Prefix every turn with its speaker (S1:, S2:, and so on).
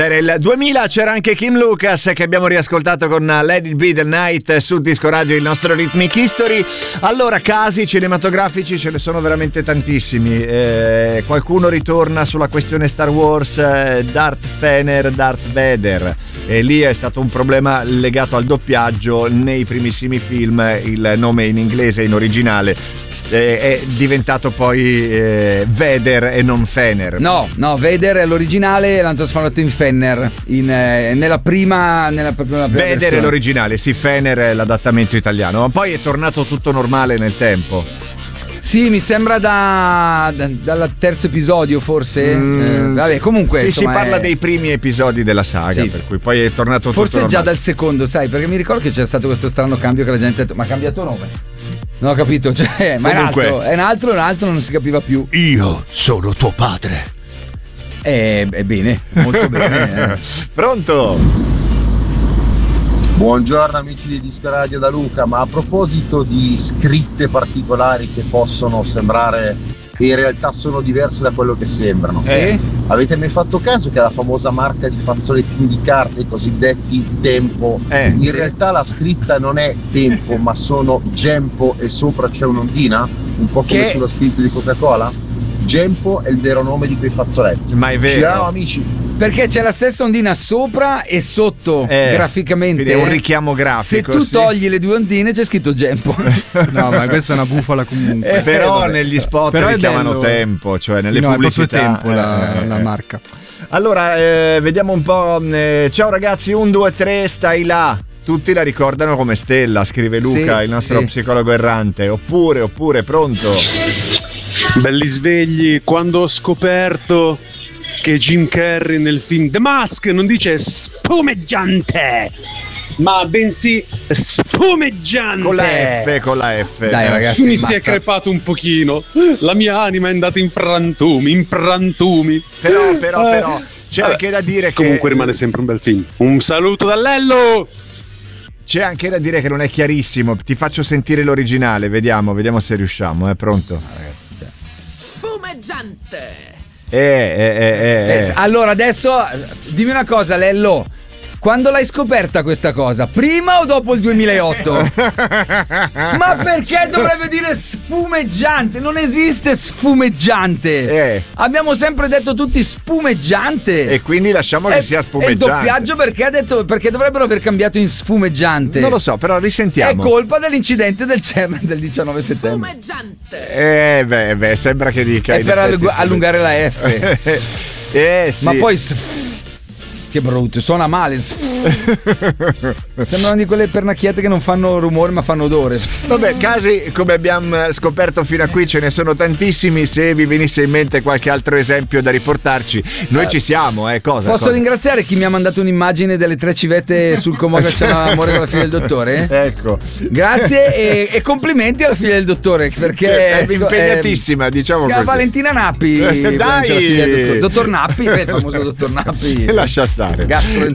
S1: Nel 2000 c'era anche Kim Lucas, che abbiamo riascoltato con Let It Be The Night su Disco Radio, il nostro Rhythmic History. Allora, casi cinematografici ce ne sono veramente tantissimi. Qualcuno ritorna sulla questione Star Wars, Darth Fener, Darth Vader, e lì è stato un problema legato al doppiaggio. Nei primissimi film il nome in inglese, in originale, è diventato poi Vader e non Fener.
S2: No, Vader è l'originale e l'hanno trasformato in Fenner nella prima
S1: Vader
S2: versione.
S1: è l'originale, sì, Fener è l'adattamento italiano, ma poi è tornato tutto normale nel tempo.
S2: Sì, mi sembra dal terzo episodio forse. Vabbè, comunque
S1: sì,
S2: insomma,
S1: si parla dei primi episodi della saga,
S2: sì.
S1: Per cui poi è tornato
S2: forse
S1: tutto
S2: già
S1: normale.
S2: dal secondo, sai, perché mi ricordo che c'è stato questo strano cambio che la gente ha detto: ma ha cambiato nome? Non ho capito, cioè, ma
S1: comunque,
S2: è un altro non si capiva più.
S1: Io sono tuo padre.
S2: Bene, molto bene.
S1: Pronto?
S3: Buongiorno amici di Disco Radio da Luca, ma a proposito di scritte particolari che possono sembrare che in realtà sono diverse da quello che sembrano, avete mai fatto caso che la famosa marca di fazzolettini di carta, i cosiddetti Tempo, in realtà la scritta non è Tempo ma sono Gempo e sopra c'è un'ondina? Un po' come sulla scritta di Coca-Cola? Gempo è il vero nome di quei fazzoletti.
S1: Ma è vero?
S3: Ciao amici.
S2: Perché c'è la stessa ondina sopra e sotto graficamente.
S1: Quindi è un richiamo grafico.
S2: Se tu togli le due ondine c'è scritto Gempo.
S4: No, ma questa è una bufala comunque.
S1: Però negli spot richiamano Tempo, cioè nelle pubblicità.
S4: È proprio Tempo la marca.
S1: Allora, vediamo un po'. Ciao ragazzi, 1, 2, 3, stai là. Tutti la ricordano come Stella, scrive Luca, il nostro psicologo errante. Oppure, pronto?
S5: Belli svegli quando ho scoperto che Jim Carrey nel film The Mask non dice spumeggiante, ma bensì sfumeggiante.
S1: Con la F.
S2: Dai ragazzi,
S5: mi si è crepato un pochino. La mia anima è andata in frantumi.
S1: Però c'è anche da dire che
S5: comunque rimane sempre un bel film. Un saluto da Lello.
S1: C'è anche da dire che non è chiarissimo. Ti faccio sentire l'originale, vediamo se riusciamo. Pronto?
S6: Sfumeggiante.
S2: Allora adesso dimmi una cosa, Lello. Quando l'hai scoperta questa cosa? Prima o dopo il 2008? Ma perché dovrebbe dire sfumeggiante? Non esiste sfumeggiante. Abbiamo sempre detto tutti spumeggiante.
S1: E quindi lasciamo che sia spumeggiante.
S2: E il doppiaggio perché dovrebbero aver cambiato in sfumeggiante?
S1: Non lo so, però risentiamo.
S2: È colpa dell'incidente del CERN del 19 settembre.
S6: Sfumeggiante.
S1: Sembra che dica.
S2: È per allungare la F.
S1: Sì.
S2: Ma poi che brutto, suona male. Sembrano di quelle pernacchiette che non fanno rumore ma fanno odore.
S1: Vabbè, casi come abbiamo scoperto fino a qui ce ne sono tantissimi. Se vi venisse in mente qualche altro esempio da riportarci, noi ci siamo.
S2: Posso ringraziare chi mi ha mandato un'immagine delle 3 civette sul Comodo che c'era l'amore con la figlia del dottore?
S1: Ecco.
S2: Grazie e complimenti alla figlia del dottore, perché
S1: è impegnatissima, diciamo così.
S2: Valentina Nappi.
S1: Dai!
S2: Dottor Nappi, il famoso dottor Nappi.
S1: Lascia stare.